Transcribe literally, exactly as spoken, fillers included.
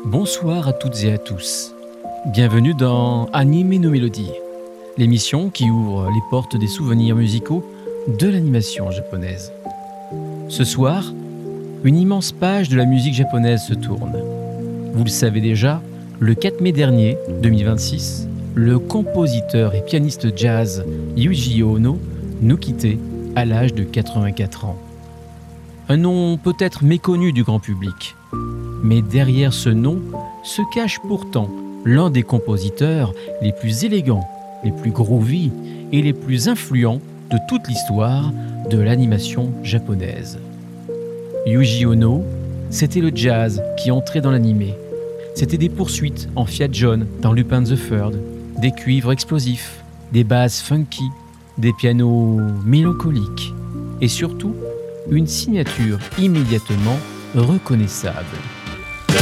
Bonsoir à toutes et à tous. Bienvenue dans Anime no Melody, l'émission qui ouvre les portes des souvenirs musicaux de l'animation japonaise. Ce soir, une immense page de la musique japonaise se tourne. Vous le savez déjà, le quatre mai dernier, deux mille vingt-six, le compositeur et pianiste jazz Yuji Ono nous quittait à l'âge de quatre-vingt-quatre ans. Un nom peut-être méconnu du grand public, mais derrière ce nom se cache pourtant l'un des compositeurs les plus élégants, les plus groovy et les plus influents de toute l'histoire de l'animation japonaise. Yuji Ono, c'était le jazz qui entrait dans l'animé. C'était des poursuites en Fiat jaune dans Lupin the Third, des cuivres explosifs, des basses funky, des pianos mélancoliques et surtout une signature immédiatement reconnaissable.